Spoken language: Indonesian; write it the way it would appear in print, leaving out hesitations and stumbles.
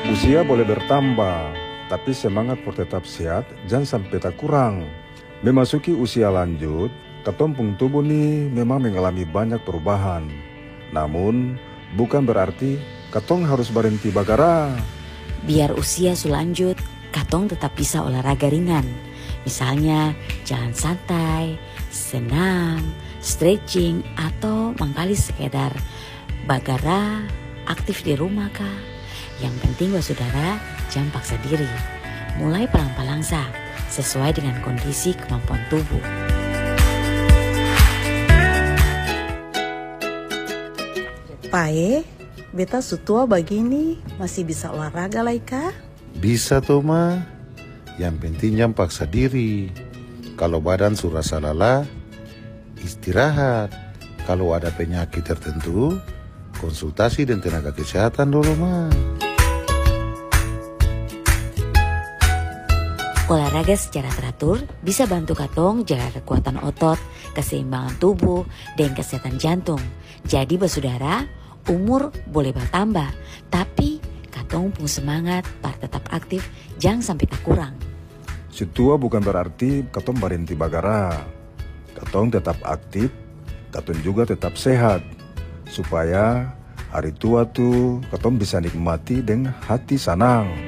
Usia boleh bertambah, tapi semangat for tetap sehat jangan sampai tak kurang. Memasuki usia lanjut, ketompung tubuh nih memang mengalami banyak perubahan. Namun, bukan berarti katong harus berhenti bagara. Biar usia selanjut, katong tetap bisa olahraga ringan. Misalnya jalan santai, senam, stretching, atau mangkali sekedar bagara aktif di rumah kah. Yang penting saudara jangan paksa diri. Mulai pelan-pelan sesuai dengan kondisi kemampuan tubuh. Pae, beta sutua begini masih bisa olahraga lah kah? Bisa tuh mah. Yang penting jangan paksa diri. Kalau badan sudah lelah, istirahat. Kalau ada penyakit tertentu, konsultasi dengan tenaga kesehatan dulu mah. Olahraga secara teratur bisa bantu katong jaga kekuatan otot, keseimbangan tubuh, dan kesehatan jantung. Jadi bersaudara, umur boleh bertambah, tapi katong pun semangat par tetap aktif, jangan sampai tak kurang. Si tua bukan berarti katong berhenti bagara. Katong tetap aktif, katong juga tetap sehat. Supaya hari tua tuh katong bisa nikmati dengan hati senang.